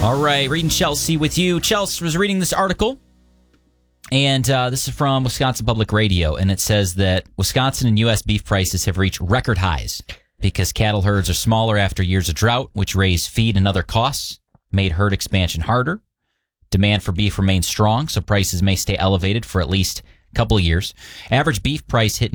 All right, reading Chelsea with you. Chelsea was reading this article, and this is from Wisconsin Public Radio, and it says that Wisconsin and U.S. beef prices have reached record highs because cattle herds are smaller after years of drought, which raised feed and other costs, made herd expansion harder. Demand for beef remains strong, so prices may stay elevated for at least a couple of years. Average beef price hit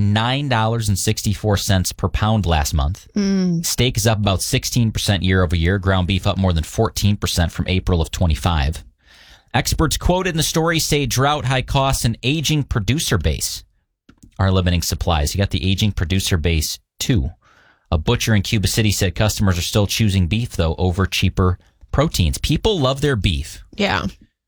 $9.64 per pound last month. Steak is up about 16% year over year. Ground beef up more than 14% from April of 25. Experts quoted in the story say drought, high costs, and aging producer base are limiting supplies. You got the aging producer base, too. A butcher in Cuba City said customers are still choosing beef, though, over cheaper proteins. People love their beef. Yeah.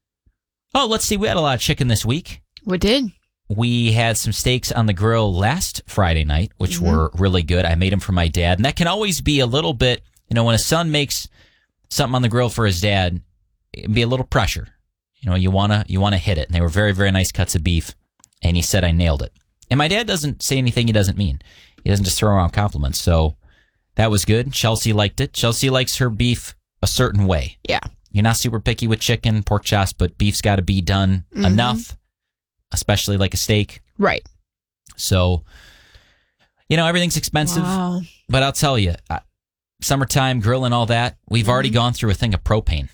Oh, let's see. We had a lot of chicken this week. We did. We had some steaks on the grill last Friday night, which were really good. I made them for my dad. And that can always be a little bit, when a son makes something on the grill for his dad, it can be a little pressure. You want to hit it. And they were very, very nice cuts of beef. And he said I nailed it. And my dad doesn't say anything he doesn't mean. He doesn't just throw around compliments. So that was good. Chelsea liked it. Chelsea likes her beef a certain way. Yeah. You're not super picky with chicken, pork chops, but beef's got to be done enough, especially like a steak. Right. So, everything's expensive. Wow. But I'll tell you, summertime, grill and all that, we've already gone through a thing of propane.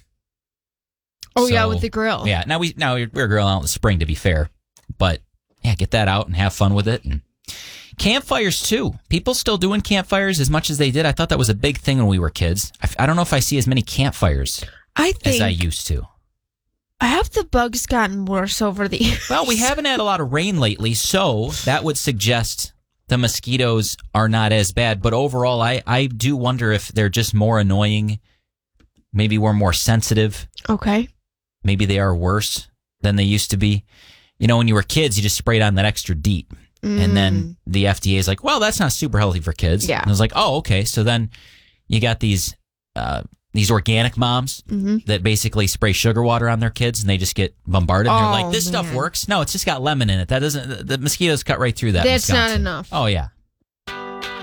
Oh, yeah, with the grill. Yeah, now we're grilling out in the spring, to be fair. But, yeah, get that out and have fun with it. And campfires, too. People still doing campfires as much as they did. I thought that was a big thing when we were kids. I don't know if I see as many campfires as I used to. Have the bugs gotten worse over the years? Well, we haven't had a lot of rain lately, so that would suggest the mosquitoes are not as bad. But overall, I do wonder if they're just more annoying. Maybe we're more sensitive. Okay. Maybe they are worse than they used to be. When you were kids, you just sprayed on that extra DEET. And then the FDA is like, well, that's not super healthy for kids. Yeah. And I was like, oh, okay. So then you got these organic moms that basically spray sugar water on their kids and they just get bombarded. And they're like, this stuff works. No, it's just got lemon in it. The mosquitoes cut right through that. That's not Wisconsin. enough. Oh, yeah.